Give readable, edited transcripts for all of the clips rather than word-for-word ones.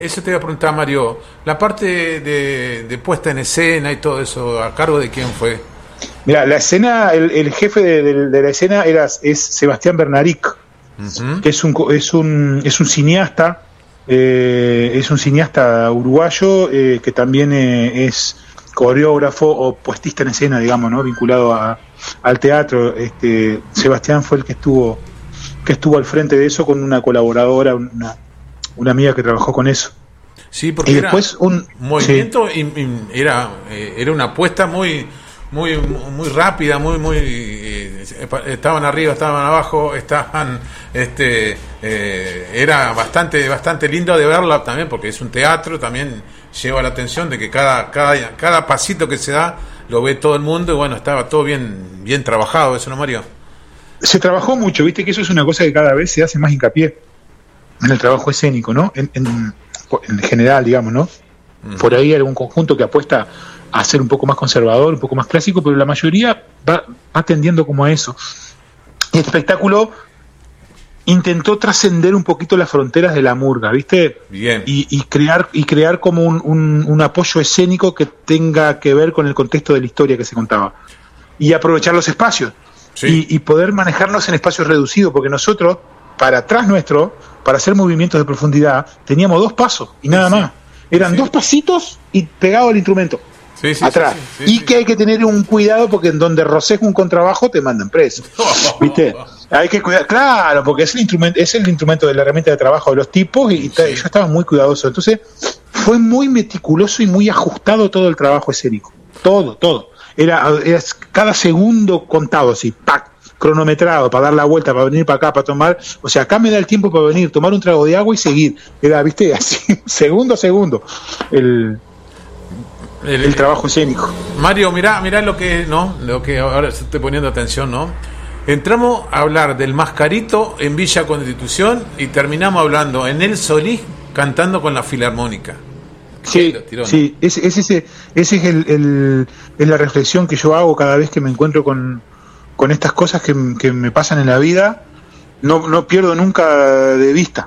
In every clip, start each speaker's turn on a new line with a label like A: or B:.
A: Eso te iba a preguntar, Mario. La parte de puesta en escena y todo eso, ¿a cargo de quién fue?
B: Mira, la escena, el jefe de la escena es Sebastián Bernaric,
A: Ujú.
B: que es un cineasta, es un cineasta uruguayo que también es coreógrafo o puestista en escena, digamos, ¿no? Vinculado al teatro. Sebastián fue el que estuvo al frente de eso con una colaboradora, una amiga que trabajó con eso.
A: Sí,
B: Y
A: porque era
B: después
A: un
B: sí,
A: movimiento, era una apuesta muy rápida, estaban arriba, estaban abajo, era bastante lindo de verla también, porque es un teatro, también lleva la atención de que cada pasito que se da lo ve todo el mundo, y bueno, estaba todo bien trabajado, eso, ¿no, Mario?
B: se trabajó mucho, viste que eso es una cosa que cada vez se hace más hincapié en el trabajo escénico, ¿no? En general, digamos, ¿no? Por ahí hay algún conjunto que apuesta a ser un poco más conservador, un poco más clásico, pero la mayoría va tendiendo como a eso. Y el espectáculo intentó trascender un poquito las fronteras de la murga, ¿viste?
A: Bien.
B: Y crear como un apoyo escénico que tenga que ver con el contexto de la historia que se contaba. Y aprovechar los espacios.
A: Sí.
B: Y poder manejarnos en espacios reducidos, porque nosotros, para atrás nuestro, para hacer movimientos de profundidad, teníamos 2 pasos y nada
A: Sí.
B: más. Eran
A: Sí.
B: 2 pasitos y pegado al instrumento.
A: Sí, sí,
B: Atrás.
A: sí, sí,
B: Y
A: sí.
B: que hay que tener un cuidado porque en donde roces un contrabajo te mandan preso. ¿Viste? Hay que cuidar, claro, porque es el instrumento de la herramienta de trabajo de los tipos y
A: Sí.
B: yo estaba muy cuidadoso. Entonces, fue muy meticuloso y muy ajustado todo el trabajo escénico. Todo. Era cada segundo contado, así, ¡pac! Cronometrado, para dar la vuelta, para venir para acá, para tomar. O sea, acá me da el tiempo para venir, tomar un trago de agua y seguir. Era, ¿viste? Así, segundo a segundo. El trabajo escénico.
A: Mario, mirá lo que, ¿no? Lo que ahora estoy poniendo atención, ¿no? Entramos a hablar del Mascarito en Villa Constitución y terminamos hablando en El Solís cantando con la Filarmónica.
B: Sí,
A: Lo tiró, ¿no?
B: sí, ese es es la reflexión que yo hago cada vez que me encuentro con estas cosas que me pasan en la vida. No pierdo nunca de vista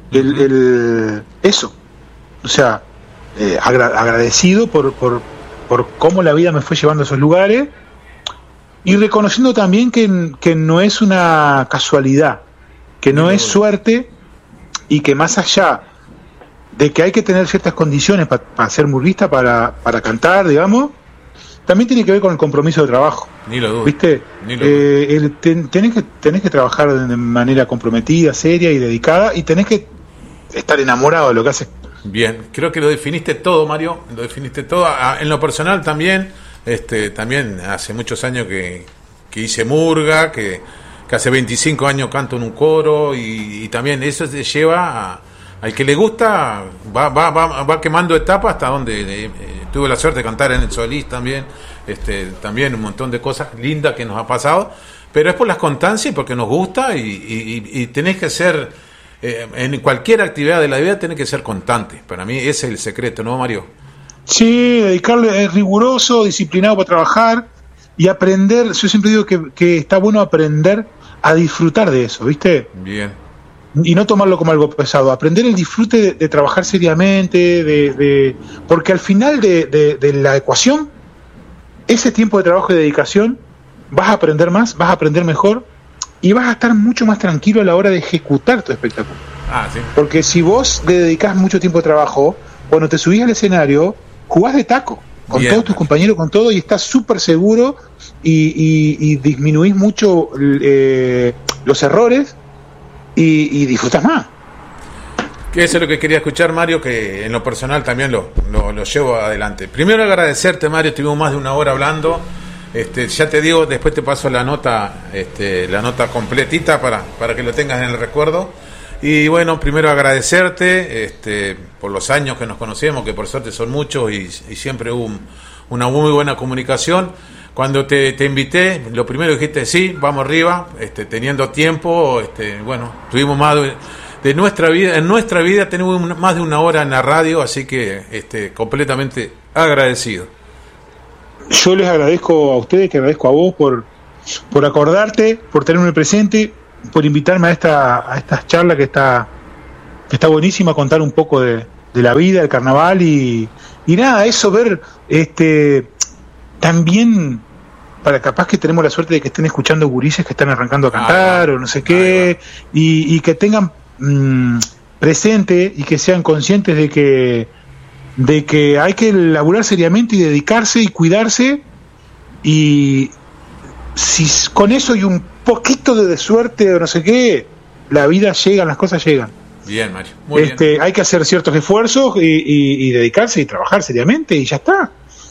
B: eso. O sea, agradecido por cómo la vida me fue llevando a esos lugares y reconociendo también que no es una casualidad, que no es suerte y que más allá de que hay que tener ciertas condiciones para ser murguista, para cantar, digamos, también tiene que ver con el compromiso de trabajo.
A: Ni lo dudo.
B: ¿Viste?
A: Ni lo dudo.
B: Tenés que trabajar de manera comprometida, seria y dedicada, y tenés que estar enamorado de lo que haces.
A: Bien, creo que lo definiste todo, Mario, lo definiste todo. En lo personal también, también hace muchos años que hice murga, que hace 25 años canto en un coro y también eso te lleva al que le gusta, va quemando etapas hasta donde tuve la suerte de cantar en el Solís también, también un montón de cosas lindas que nos ha pasado, pero es por las constancias y porque nos gusta y tenés que ser... en cualquier actividad de la vida tiene que ser constante. Para mí ese es el secreto, ¿no, Mario?
B: Sí, dedicarle, es riguroso, disciplinado para trabajar y aprender. Yo siempre digo que está bueno aprender a disfrutar de eso, ¿viste?
A: Bien.
B: Y no tomarlo como algo pesado, aprender el disfrute de trabajar seriamente, porque al final de la ecuación, ese tiempo de trabajo y dedicación, vas a aprender más, vas a aprender mejor y vas a estar mucho más tranquilo a la hora de ejecutar tu espectáculo.
A: Ah, sí.
B: Porque si vos le dedicás mucho tiempo de trabajo, cuando te subís al escenario, jugás de taco con
A: Bien.
B: todos tus compañeros, con todo, y estás súper seguro y disminuís mucho los errores y disfrutas más.
A: Que eso es lo que quería escuchar, Mario, que en lo personal también lo llevo adelante. Primero agradecerte, Mario, estuvimos más de una hora hablando. Ya te digo, después te paso la nota completita para que lo tengas en el recuerdo. Y bueno, primero agradecerte por los años que nos conocemos, que por suerte son muchos y siempre hubo una muy buena comunicación. Cuando te invité, lo primero dijiste, sí, vamos arriba, teniendo tiempo, bueno, tuvimos más de nuestra vida, en nuestra vida tenemos más de una hora en la radio, así que completamente agradecido.
B: Yo les agradezco a ustedes, que agradezco a vos por acordarte, por tenerme presente, por invitarme a esta charla que está buenísima, contar un poco de de la vida, del carnaval y nada, eso ver también, para capaz que tenemos la suerte de que estén escuchando gurises que están arrancando a cantar o no sé qué, y que tengan presente y que sean conscientes de que hay que laburar seriamente y dedicarse y cuidarse, y si con eso y un poquito de suerte o no sé qué, la vida llega, las cosas llegan.
A: Bien, Mario. Muy bien.
B: Hay que hacer ciertos esfuerzos y dedicarse y trabajar seriamente y ya está.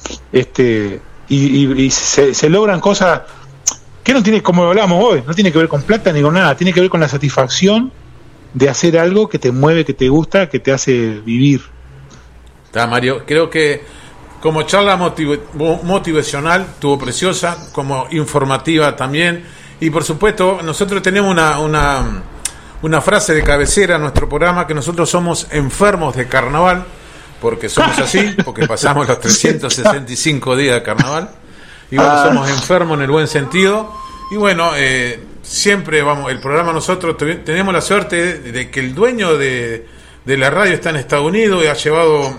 B: Y se logran cosas que no tiene, como hablamos hoy, no tiene que ver con plata ni con nada, tiene que ver con la satisfacción de hacer algo que te mueve, que te gusta, que te hace vivir.
A: Está, Mario, creo que como charla motivacional estuvo preciosa, como informativa también, y por supuesto nosotros tenemos una frase de cabecera en nuestro programa, que nosotros somos enfermos de carnaval, porque somos así, porque pasamos los 365 días de carnaval, y bueno, somos enfermos en el buen sentido, y bueno, siempre vamos, el programa nosotros tenemos la suerte de que el dueño de la radio está en Estados Unidos y ha llevado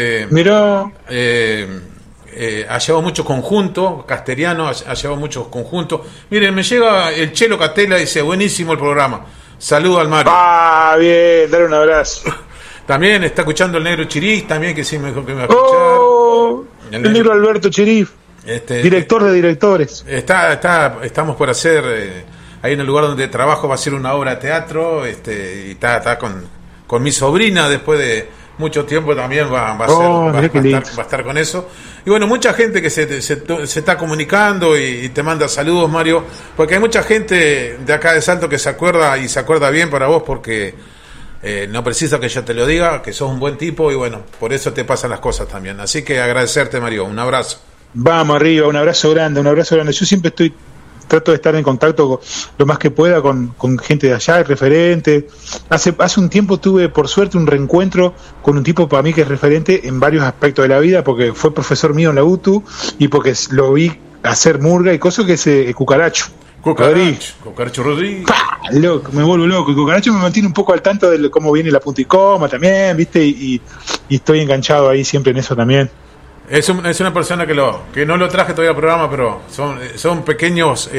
A: ha llevado muchos conjuntos castellano, ha llevado muchos conjuntos. Miren, me llega el Chelo Catela y dice: buenísimo el programa, saludo al Mario.
B: Bien, dale un abrazo.
A: También está escuchando el negro Chirif, también, que sí me dijo que me va a escuchar.
B: El negro Alberto Chirif, director de directores.
A: Estamos por hacer ahí en el lugar donde trabajo, va a ser una obra de teatro, y está con mi sobrina, después de mucho tiempo también va a estar con eso. Y bueno, mucha gente que se está comunicando y te manda saludos, Mario, porque hay mucha gente de acá de Salto que se acuerda bien para vos, porque no precisa que yo te lo diga, que sos un buen tipo, y bueno, por eso te pasan las cosas también. Así que agradecerte, Mario, un abrazo.
B: Vamos arriba, un abrazo grande. Yo siempre trato de estar en contacto lo más que pueda con gente de allá, referente. Hace un tiempo tuve, por suerte, un reencuentro con un tipo para mí que es referente en varios aspectos de la vida, porque fue profesor mío en la UTU y porque lo vi hacer murga y cosas, que es Cucaracho.
A: Cucaracho Rodríguez.
B: Loco, me vuelvo loco. Y Cucaracho me mantiene un poco al tanto de cómo viene la punta y coma también, ¿viste? Y estoy enganchado ahí siempre en eso también.
A: Es una persona que no lo traje todavía al programa, pero son pequeños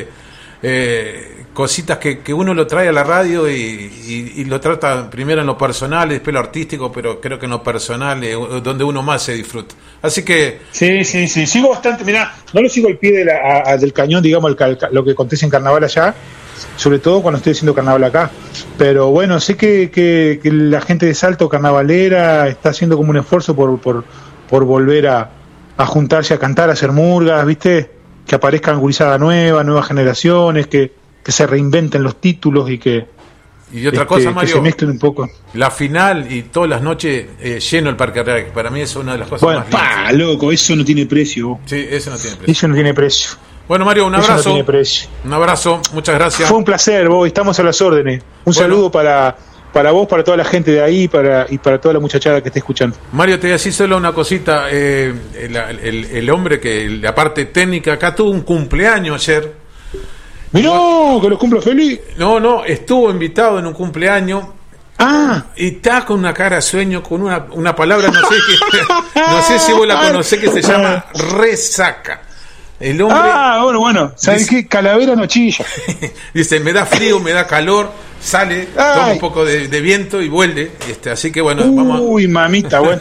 A: cositas que uno lo trae a la radio y lo trata primero en lo personal y después lo artístico, pero creo que en lo personal es donde uno más se disfruta. Así que... Sí,
B: sigo bastante, mirá, no lo sigo al pie del cañón, digamos, lo que acontece en carnaval allá, sobre todo cuando estoy haciendo carnaval acá, pero bueno, sé que la gente de Salto carnavalera está haciendo como un esfuerzo por volver a juntarse a cantar, a hacer murgas, ¿viste? Que aparezcan gurizada nuevas generaciones, que se reinventen los títulos
A: y otra cosa, Mario,
B: que se mezclen un poco.
A: La final y todas las noches lleno el Parque Real, para mí es una de las cosas más lindas.
B: Loco, eso no tiene precio.
A: Sí, eso no tiene precio.
B: Eso no tiene precio.
A: Bueno, Mario, un abrazo.
B: Eso no tiene precio.
A: Un abrazo, muchas gracias.
B: Fue un placer, vos, estamos a las órdenes. Saludo para vos, para toda la gente de ahí y para toda la muchachada que esté escuchando.
A: Mario, te voy a decir solo una cosita. El hombre que la parte técnica acá tuvo un cumpleaños ayer.
B: Mirá, que los cumplo feliz.
A: No, estuvo invitado en un cumpleaños. Y está con una cara de sueño, con una palabra, no sé si vos la conocés, que se llama resaca. El hombre,
B: bueno, ¿sabes qué? Calavera no chilla.
A: Dice, me da frío, me da calor, sale, toma un poco de viento y vuelve. Así que bueno, vamos.
B: Uy, mamita, bueno.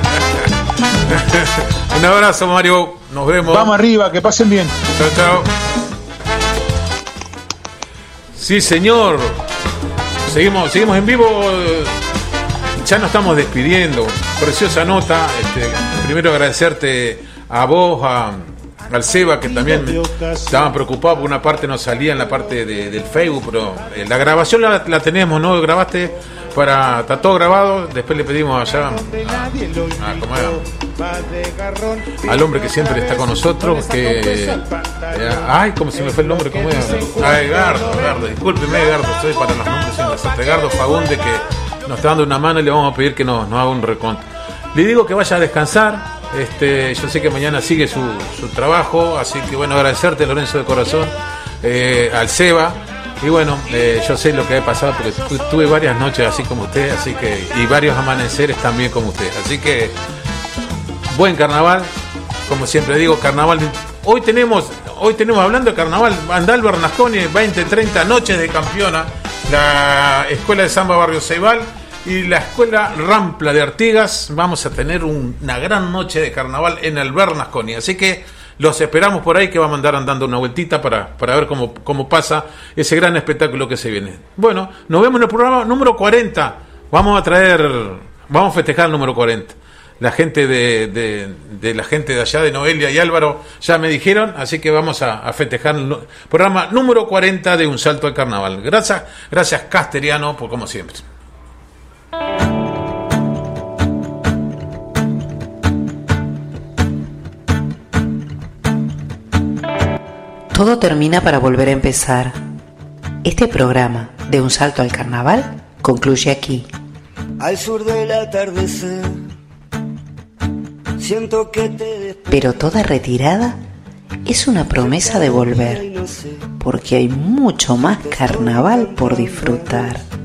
A: Un abrazo, Mario, nos vemos.
B: Vamos arriba, que pasen bien.
A: Chao. Sí, señor. Seguimos en vivo. Ya nos estamos despidiendo. Preciosa nota. Primero agradecerte a vos, al Seba, que también estaban preocupados, por una parte no salía en la parte del Facebook, pero la grabación la tenemos, ¿no? Grabaste está todo grabado. Después le pedimos allá al hombre que siempre está con nosotros, ¿cómo se me fue el nombre? ¿Cómo es? Gardo, discúlpeme, Gardo, estoy para los nombres sin Gardo Fagunde, que nos está dando una mano, y le vamos a pedir que nos haga un reconto. Le digo que vaya a descansar. Yo sé que mañana sigue su trabajo, así que bueno, agradecerte, Lorenzo, de corazón, al Seba, Y bueno, yo sé lo que he pasado porque tuve varias noches así como usted, así que, y varios amaneceres también como usted. Así que, buen carnaval, como siempre digo, carnaval. Hoy tenemos hablando de carnaval, Andal Bernasconi, 20-30 noches de campeona, la Escuela de Samba Barrio Ceibal y la Escuela Rampla de Artigas. Vamos a tener una gran noche de carnaval en el Bernasconi, así que los esperamos por ahí, que vamos a andar andando una vueltita para ver cómo pasa ese gran espectáculo que se viene. Bueno, nos vemos en el programa número 40. Vamos a festejar el número 40. La gente de la gente de allá, de Noelia y Álvaro, ya me dijeron, así que vamos a festejar el programa número 40 de Un Salto al Carnaval. Gracias Casteriano, por como siempre.
C: Todo termina para volver a empezar. Este programa de Un Salto al Carnaval concluye aquí.
D: Al sur del atardecer, siento que
C: pero toda retirada es una promesa de volver, porque hay mucho más carnaval por disfrutar.